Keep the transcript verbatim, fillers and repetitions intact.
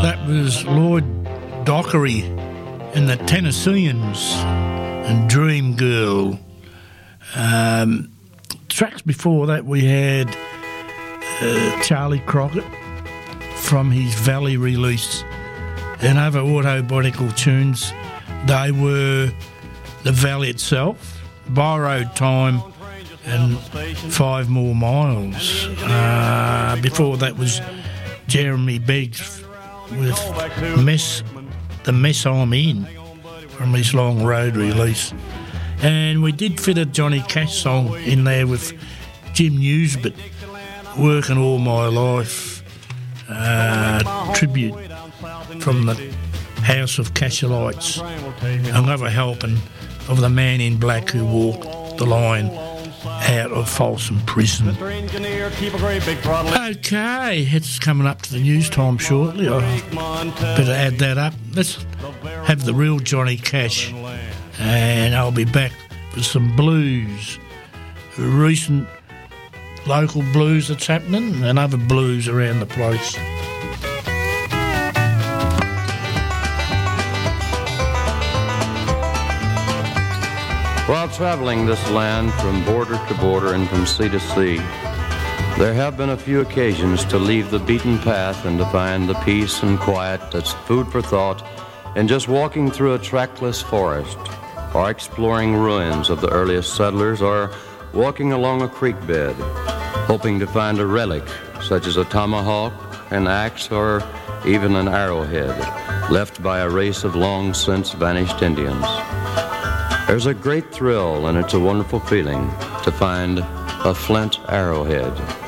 That was Lloyd Dockery and the Tennesseans and Dream Girl. Um, tracks before that we had uh, Charlie Crockett from his Valley release and other Autobionical tunes. They were The Valley Itself, Borrowed Time and Five More Miles. Uh, before that was Jeremy Beggs with Mess, The Mess I'm In from his Long Road release. And we did fit a Johnny Cash song in there with Jim Newsbert, Working All My Life, uh, tribute from the House of Cashelites, another helping of the man in black who walked the line out of Folsom Prison. Okay, it's coming up to the news time shortly. I better add that up. Let's have the real Johnny Cash, and I'll be back with some blues, recent local blues that's happening, and other blues around the place. While traveling this land from border to border and from sea to sea, there have been a few occasions to leave the beaten path and to find the peace and quiet that's food for thought in just walking through a trackless forest, or exploring ruins of the earliest settlers, or walking along a creek bed, hoping to find a relic such as a tomahawk, an axe, or even an arrowhead left by a race of long since vanished Indians. There's a great thrill, and it's a wonderful feeling to find a flint arrowhead.